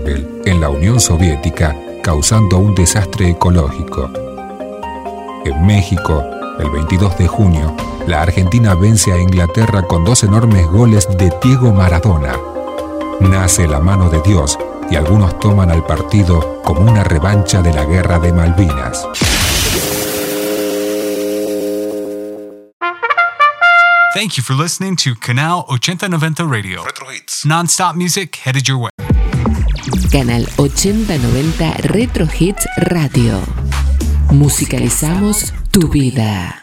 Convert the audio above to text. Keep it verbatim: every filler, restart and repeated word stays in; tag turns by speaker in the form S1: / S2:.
S1: Chernobyl, en la Unión Soviética, causando un desastre ecológico. En México, el veintidós de junio, la Argentina vence a Inglaterra con dos enormes goles de Diego Maradona. Nace la mano de Dios y algunos toman al partido como una revancha de la Guerra de Malvinas.
S2: Thank you for listening to Canal ochenta noventa Radio.
S3: Retro Hits.
S2: Non-stop music headed your way.
S4: Canal ochenta noventa Retro Hits Radio. Musicalizamos tu vida.